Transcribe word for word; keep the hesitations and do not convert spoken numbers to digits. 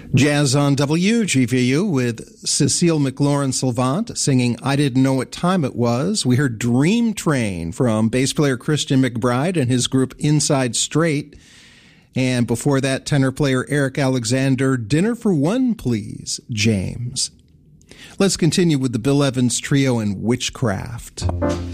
Jazz on W G V U with Cecile McLaurin-Salvant singing I Didn't Know What Time It Was. We heard Dream Train from bass player Christian McBride and his group Inside Straight. And before that, tenor player Eric Alexander, Dinner for One, Please, James. Let's continue with the Bill Evans Trio and Witchcraft.